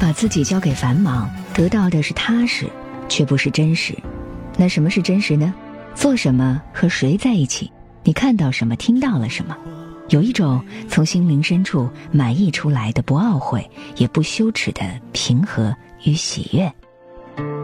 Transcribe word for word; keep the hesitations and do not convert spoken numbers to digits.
把自己交给繁忙，得到的是踏实，却不是真实。那什么是真实呢？做什么，和谁在一起，你看到什么，听到了什么。有一种从心灵深处满溢出来的不懊悔也不羞耻的平和与喜悦。